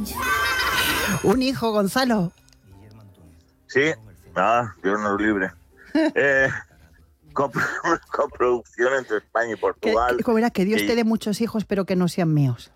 Un hijo, Gonzalo. Sí, nada, Dios nos libre. Coproducción entre España y Portugal. ¿Cómo era? Que Dios te dé muchos hijos, pero que no sean míos.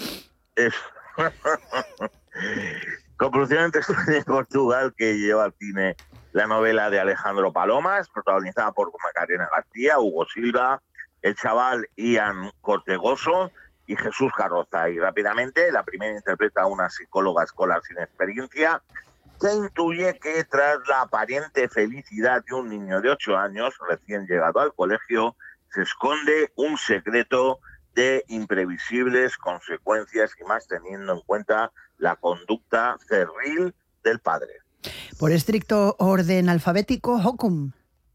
Coproducción entre España y Portugal, que lleva al cine la novela de Alejandro Palomas, protagonizada por Macarena García, Hugo Silva, el chaval Ian Cortegoso y Jesús Carroza. Y rápidamente, la primera interpreta a una psicóloga escolar sin experiencia, que intuye que tras la aparente felicidad de un niño de 8 años, recién llegado al colegio, se esconde un secreto de imprevisibles consecuencias, y más teniendo en cuenta la conducta cerril del padre. Por estricto orden alfabético, Hokum.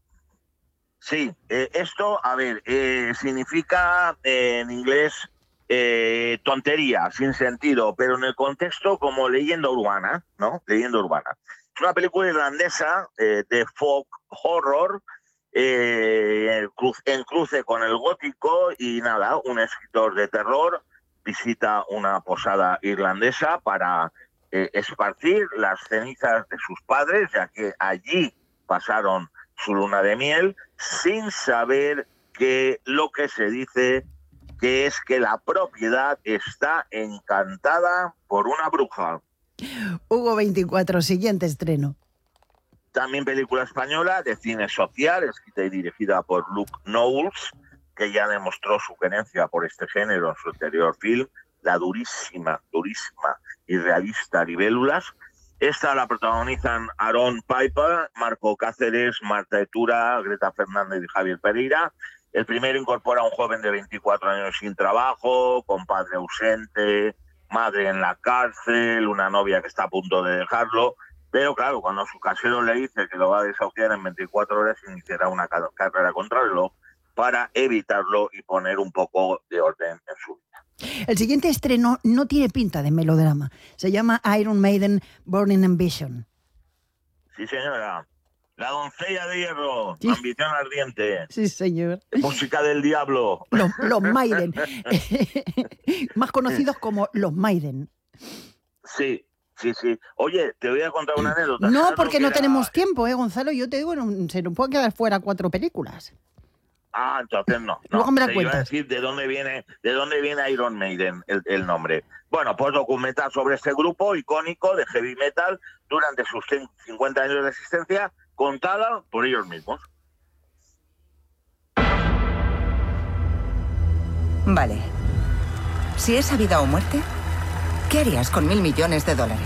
Sí, esto, a ver, significa en inglés tontería, sin sentido, pero en el contexto como leyenda urbana, ¿no? Leyenda urbana. Es una película irlandesa de folk horror, en cruce con el gótico, y nada, un escritor de terror visita una posada irlandesa para esparcir las cenizas de sus padres, ya que allí pasaron su luna de miel, sin saber que lo que se dice que es que la propiedad está encantada por una bruja. Hugo 24, siguiente estreno. También película española de cine social, escrita y dirigida por Luke Knowles, que ya demostró su querencia por este género en su anterior film, la durísima y realista Libélulas. Esta la protagonizan Aaron Piper, Marco Cáceres, Marta Etura, Greta Fernández y Javier Pereira. El primero incorpora a un joven de 24 años sin trabajo, con padre ausente, madre en la cárcel, una novia que está a punto de dejarlo. Pero claro, cuando su casero le dice que lo va a desahuciar en 24 horas, iniciará una carrera contra el reloj para evitarlo y poner un poco de orden en su vida. El siguiente estreno no tiene pinta de melodrama. Se llama Iron Maiden, Burning Ambition. Sí, señora. La doncella de hierro, sí. Ambición ardiente. Sí, señor. Música del diablo. Los Maiden. Más conocidos como los Maiden. Sí. Oye, te voy a contar una anécdota. No, porque no tenemos tiempo, Gonzalo. Yo te digo, se nos pueden quedar fuera 4 películas. Ah, entonces no. Luego me la te cuentas. iba a decir de dónde viene Iron Maiden, el nombre. Bueno, pues documental sobre este grupo icónico de heavy metal durante sus 50 años de existencia, contada por ellos mismos. Vale. Si es vida o muerte, ¿qué harías con $1.000 millones?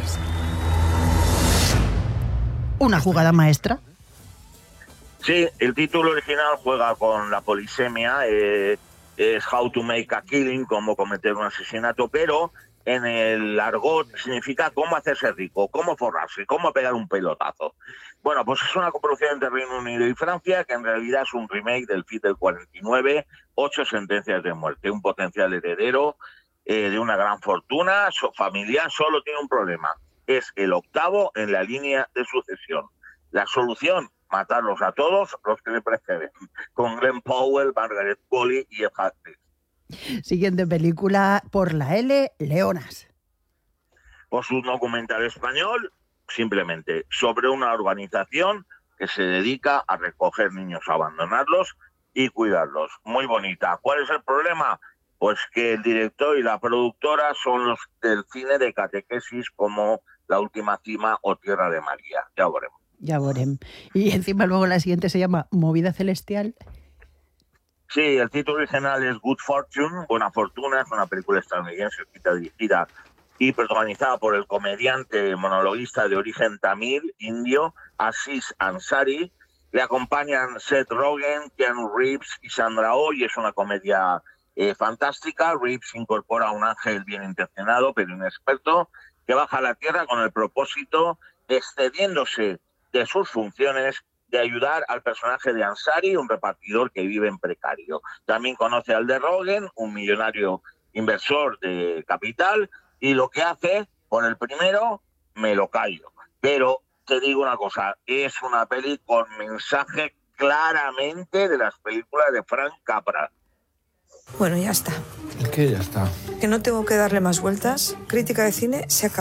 Una jugada maestra. Sí, el título original juega con la polisemia, es How to Make a Killing, cómo cometer un asesinato, pero en el argot significa cómo hacerse rico, cómo forrarse, cómo pegar un pelotazo. Bueno, pues es una coproducción entre Reino Unido y Francia, que en realidad es un remake del film del 49, 8 sentencias de muerte. Un potencial heredero de una gran fortuna familiar solo tiene un problema, es el octavo en la línea de sucesión. La solución: matarlos a todos los que le preceden, con Glenn Powell, Margaret Qualley y Ed Harris. Siguiente película, por la L, Leonas. Pues un documental español, simplemente, sobre una organización que se dedica a recoger niños, abandonarlos y cuidarlos. Muy bonita. ¿Cuál es el problema? Pues que el director y la productora son los del cine de catequesis, como La última cima o Tierra de María. Ya veremos. Ya veremos. Y encima luego la siguiente se llama Movida Celestial. Sí, el título original es Good Fortune, Buena Fortuna. Es una película estadounidense escrita, dirigida y protagonizada por el comediante monologuista de origen tamil, indio, Aziz Ansari. Le acompañan Seth Rogen, Keanu Reeves y Sandra Oh, y es una comedia fantástica. Reeves incorpora a un ángel bien intencionado pero inexperto que baja a la tierra con el propósito, excediéndose de sus funciones, de ayudar al personaje de Ansari, un repartidor que vive en precario. También conoce al de Rogen, un millonario inversor de capital, y lo que hace con el primero, me lo callo. Pero te digo una cosa, es una peli con mensaje claramente de las películas de Frank Capra. Bueno, ya está. ¿Qué ya está? Que no tengo que darle más vueltas. Crítica de cine se acabó.